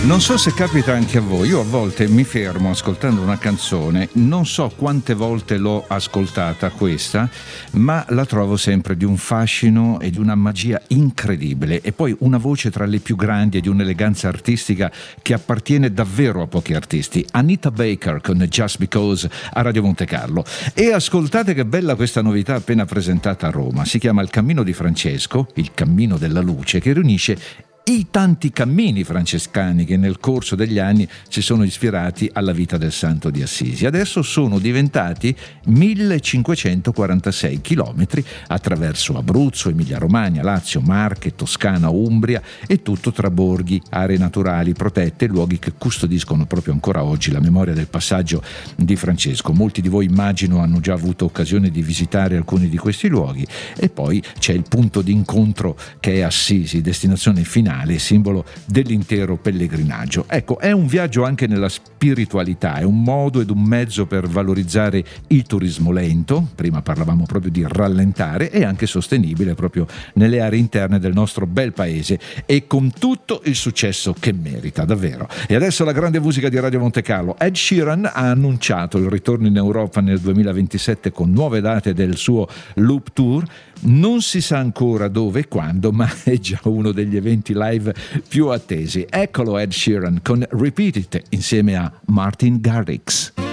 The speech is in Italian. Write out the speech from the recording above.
Non so se capita anche a voi, io a volte mi fermo ascoltando una canzone, non so quante volte l'ho ascoltata questa, ma la trovo sempre di un fascino e di una magia incredibile, e poi una voce tra le più grandi e di un'eleganza artistica che appartiene davvero a pochi artisti. Anita Baker con Just Because a Radio Monte Carlo. E ascoltate che bella questa novità appena presentata a Roma, si chiama Il Cammino di Francesco, il Cammino della Luce, che riunisce i tanti cammini francescani che nel corso degli anni si sono ispirati alla vita del Santo di Assisi. Adesso sono diventati 1546 chilometri attraverso Abruzzo, Emilia-Romagna, Lazio, Marche, Toscana, Umbria, e tutto tra borghi, aree naturali protette, luoghi che custodiscono proprio ancora oggi la memoria del passaggio di Francesco. Molti di voi immagino hanno già avuto occasione di visitare alcuni di questi luoghi, e poi c'è il punto d'incontro che è Assisi, destinazione finale, simbolo dell'intero pellegrinaggio. Ecco, è un viaggio anche nella spiritualità, è un modo ed un mezzo per valorizzare il turismo lento, prima parlavamo proprio di rallentare, e anche sostenibile proprio nelle aree interne del nostro bel paese, e con tutto il successo che merita, davvero. E adesso la grande musica di Radio Monte Carlo. Ed Sheeran ha annunciato il ritorno in Europa nel 2027 con nuove date del suo Loop Tour. Non si sa ancora dove e quando, ma è già uno degli eventi live più attesi. Eccolo Ed Sheeran con Repeat It insieme a Martin Garrix.